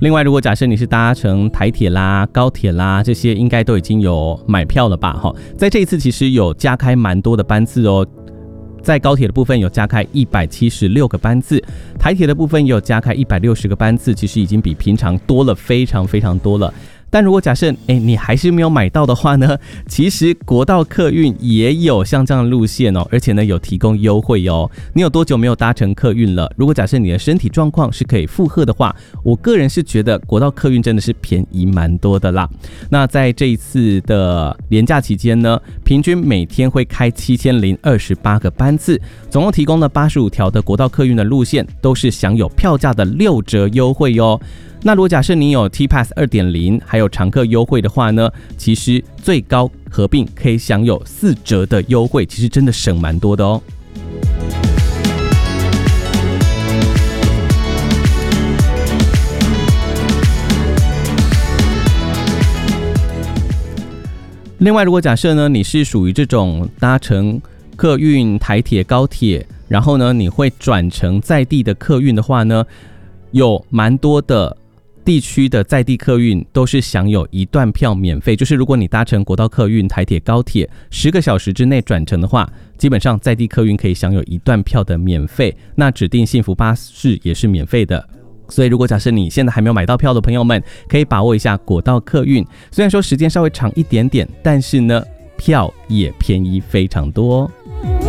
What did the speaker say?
另外，如果假设你是搭乘台铁啦、高铁啦，这些应该都已经有买票了吧？在这一次其实有加开蛮多的班次哦。在高铁的部分有加开176个班次，台铁的部分也有加开160个班次，其实已经比平常多了非常非常多了。但如果假设你还是没有买到的话呢，其实国道客运也有像这样的路线哦，而且呢有提供优惠哦。你有多久没有搭乘客运了？如果假设你的身体状况是可以负荷的话，我个人是觉得国道客运真的是便宜蛮多的啦。那在这一次的连假期间呢，平均每天会开7028个班次，总共提供了85条的国道客运的路线，都是享有票价的6折优惠哦。那如果假设你有 T-Pass 2.0 还有常客优惠的话呢，其实最高合并可以享有4折的优惠，其实真的省蛮多的哦。另外，如果假设呢你是属于这种搭乘客运、台铁、高铁，然后呢你会转乘在地的客运的话呢，有蛮多的地区的在地客运都是享有1段票免费，就是如果你搭乘国道客运、台铁、高铁10个小时之内转乘的话，基本上在地客运可以享有1段票的免费，那指定幸福巴士也是免费的。所以如果假设你现在还没有买到票的朋友们，可以把握一下国道客运，虽然说时间稍微长一点点，但是呢票也便宜非常多哦。